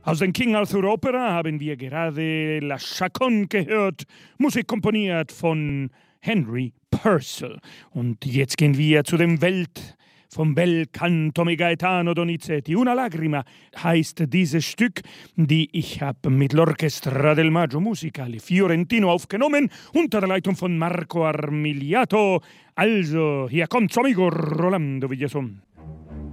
Aus den King Arthur Opera haben wir gerade La Chaconne gehört, Musik komponiert von Henry Purcell. Und jetzt gehen wir zu dem vom Bel Canto mi Gaetano Donizetti. Una Lagrima heißt dieses Stück, die ich habe mit l'Orchestra del Maggio Musicale Fiorentino aufgenommen, unter der Leitung von Marco Armigliato. Also, hier kommt's, amigo Rolando Villason.